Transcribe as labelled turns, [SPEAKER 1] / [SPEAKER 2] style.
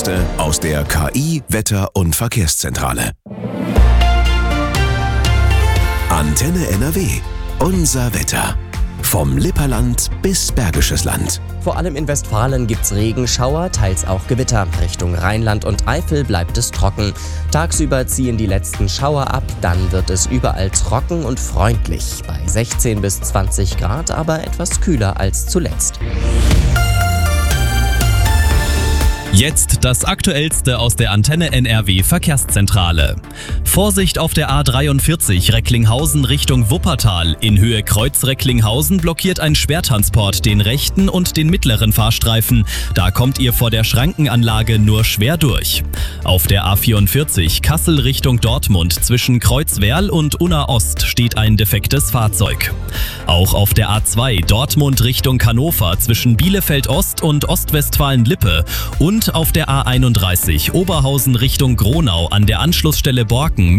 [SPEAKER 1] Neueste aus der KI Wetter- und Verkehrszentrale. Antenne NRW. Unser Wetter. Vom Lipperland bis Bergisches Land.
[SPEAKER 2] Vor allem in Westfalen gibt's Regenschauer, teils auch Gewitter. Richtung Rheinland und Eifel bleibt es trocken. Tagsüber ziehen die letzten Schauer ab, dann wird es überall trocken und freundlich. Bei 16 bis 20 Grad, aber etwas kühler als zuletzt.
[SPEAKER 3] Jetzt das Aktuellste aus der Antenne NRW Verkehrszentrale. Vorsicht auf der A43 Recklinghausen Richtung Wuppertal. In Höhe Kreuz Recklinghausen blockiert ein Schwertransport den rechten und den mittleren Fahrstreifen. Da kommt ihr vor der Schrankenanlage nur schwer durch. Auf der A44 Kassel Richtung Dortmund zwischen Kreuzwerl und Unna Ost steht ein defektes Fahrzeug. Auch auf der A2 Dortmund Richtung Hannover zwischen Bielefeld Ost und Ostwestfalen-Lippe und auf der A31 Oberhausen Richtung Gronau an der Anschlussstelle Borken